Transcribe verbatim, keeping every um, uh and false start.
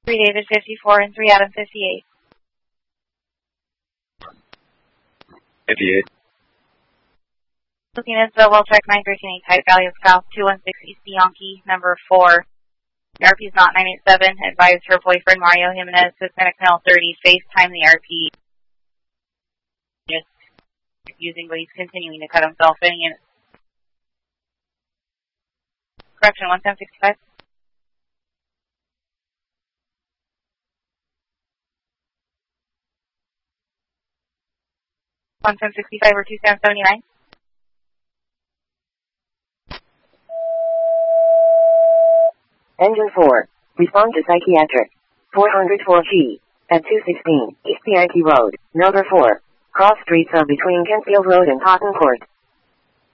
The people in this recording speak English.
three David fifty-four and three Adam fifty-eight. fifty-eight. Looking at the well check nine thirteen eight type value of South two one six East Yankee, number four. The R P is not nine eight seven. Advise her boyfriend Mario Jimenez, Hispanic male thirty. FaceTime the R P. Just using, but he's continuing to cut himself in. Correction, one ten sixty-five. one ten sixty-five or two seven seventy-nine. Engine four. Respond to psychiatric. four oh four G. At two sixteen East Yankee Road, number four. Cross streets are between Kentfield Road and Cotton Court.